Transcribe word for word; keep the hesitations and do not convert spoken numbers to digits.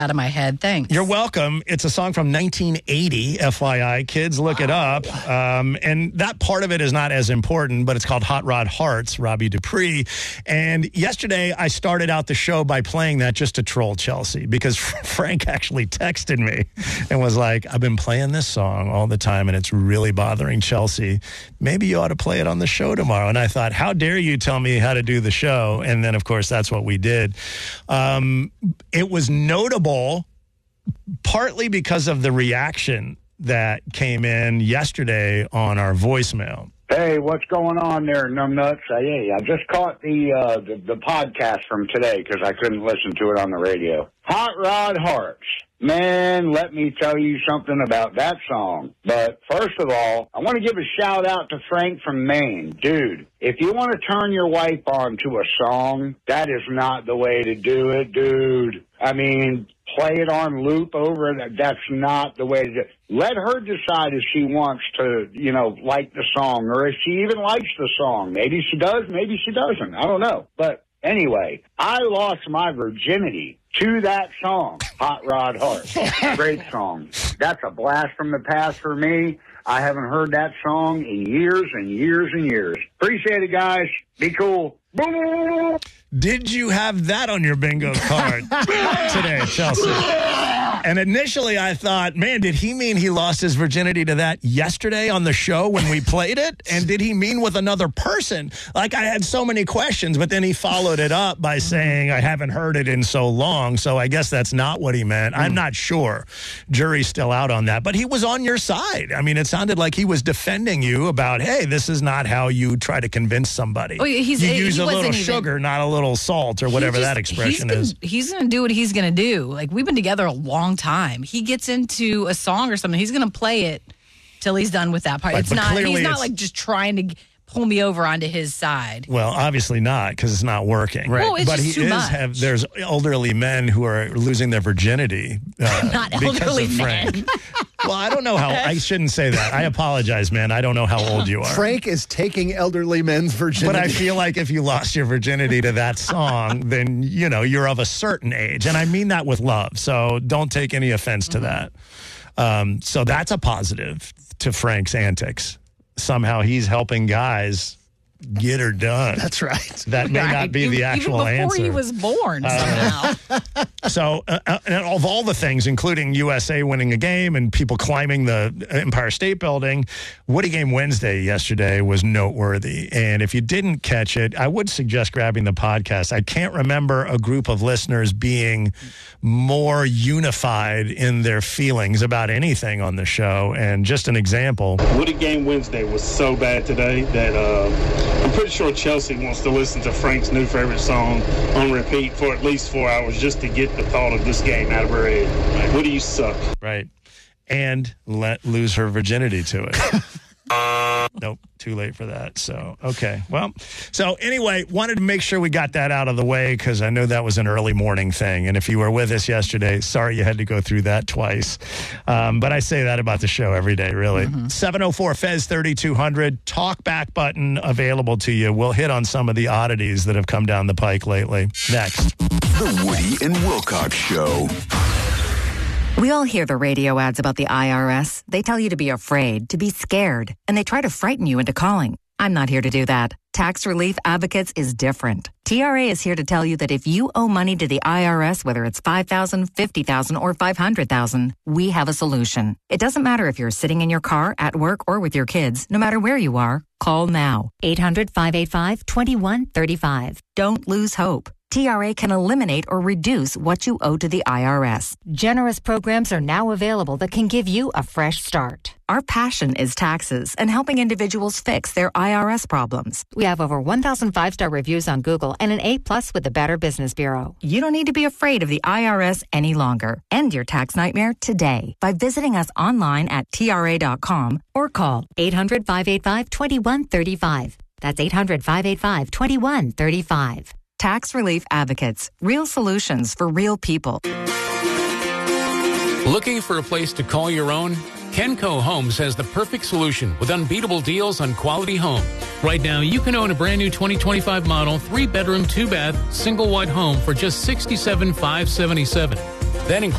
out of my head. Thanks. You're welcome. It's a song from nineteen eighty, F Y I. Kids, look it up. Um, and that part of it is not as important, but it's called Hot Rod Hearts, Robbie Dupree. And yesterday, I started out the show by playing that just to troll Chelsea, because Frank actually texted me and was like, I've been playing this song all the time, and it's really bothering Chelsea. Maybe you ought to play it on the show tomorrow. And I thought, how dare you tell me how to do the show? And then, of course, that's what we did. Um, it was notable partly because of the reaction that came in yesterday on our voicemail. Hey, what's going on there, numbnuts? Hey, I just caught the uh, the, the podcast from today because I couldn't listen to it on the radio. Hot Rod Hearts. Man, let me tell you something about that song. But first of all, I want to give a shout out to Frank from Maine. Dude, if you want to turn your wife on to a song, that is not the way to do it, dude. I mean, play it on loop over it. That's not the way to do it. Let her decide if she wants to, you know, like the song, or if she even likes the song. Maybe she does, maybe she doesn't. I don't know. But anyway, I lost my virginity to that song, Hot Rod Heart. Great song. That's a blast from the past for me. I haven't heard that song in years and years and years. Appreciate it, guys. Be cool. Did you have that on your bingo card today, Chelsea? And initially I thought, man, did he mean he lost his virginity to that yesterday on the show when we played it? And did he mean with another person? Like, I had so many questions, but then he followed it up by saying, I haven't heard it in so long. So I guess that's not what he meant. I'm not sure. Jury's still out on that. But he was on your side. I mean, it sounded like he was defending you about, hey, this is not how you try to convince somebody. Oh, he's, you he use a little even, sugar, not a little salt, or whatever just, that expression he's is. Gonna, he's going to do what he's going to do. Like, we've been together a long time. He gets into a song or something, he's going to play it till he's done with that part. Right, it's not. He's not it's, like just trying to pull me over onto his side. Well, obviously not, because it's not working. Right. Well, it's but just he too is much. have. There's elderly men who are losing their virginity. Uh, not because elderly of Frank. men. Well, I don't know how. I shouldn't say that. I apologize, man. I don't know how old you are. Frank is taking elderly men's virginity. But I feel like if you lost your virginity to that song, then, you know, you're of a certain age. And I mean that with love. So don't take any offense to that. Um, so that's a positive to Frank's antics. Somehow he's helping guys get her done. That's right. That may Right. not be Even- the actual even before answer. he was born, Uh, somehow. So, uh, uh, and of all the things, including U S A winning a game and people climbing the Empire State Building, Woody Game Wednesday yesterday was noteworthy. And if you didn't catch it, I would suggest grabbing the podcast. I can't remember a group of listeners being more unified in their feelings about anything on the show. And just an example. Woody Game Wednesday was so bad today that uh, I'm pretty sure Chelsea wants to listen to Frank's new favorite song on repeat for at least four hours just to get the thought of this game out of her head. Like, Woody, you suck. Right. And let lose her virginity to it. Nope, too late for that. So, okay. Well, so anyway, wanted to make sure we got that out of the way because I know that was an early morning thing. And if you were with us yesterday, sorry you had to go through that twice. Um, but I say that about the show every day, really. Mm-hmm. seven oh four F E Z thirty-two hundred, talk back button available to you. We'll hit on some of the oddities that have come down the pike lately. Next. The Woody and Wilcox Show. We all hear the radio ads about the I R S. They tell you to be afraid, to be scared, and they try to frighten you into calling. I'm not here to do that. Tax Relief Advocates is different. T R A is here to tell you that if you owe money to the I R S, whether it's five thousand dollars, fifty thousand dollars, or five hundred thousand dollars, we have a solution. It doesn't matter if you're sitting in your car, at work, or with your kids. No matter where you are, call now. eight hundred, five eight five, two one three five. Don't lose hope. T R A can eliminate or reduce what you owe to the I R S. Generous programs are now available that can give you a fresh start. Our passion is taxes and helping individuals fix their I R S problems. We have over one thousand five-star reviews on Google and an A plus with the Better Business Bureau. You don't need to be afraid of the I R S any longer. End your tax nightmare today by visiting us online at T R A dot com or call eight hundred, five eight five, two one three five. That's eight hundred, five eight five, two one three five. Tax Relief Advocates. Real solutions for real people. Looking for a place to call your own? Kenco Homes has the perfect solution with unbeatable deals on quality homes. Right now, you can own a brand new twenty twenty-five model, three bedroom, two bath, single wide home for just sixty-seven thousand five hundred seventy-seven dollars. That includes